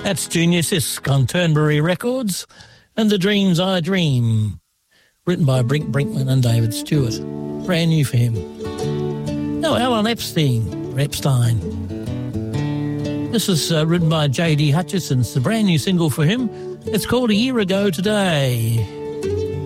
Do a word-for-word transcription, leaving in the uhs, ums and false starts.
That's Junior Sisk on Turnberry Records and The Dreams I Dream, written by Brink Brinkman and David Stewart. Brand new for him. Now Alan Epstein, or Epstein. This is uh, written by J D Hutchison. It's a brand new single for him. It's called A Year Ago Today.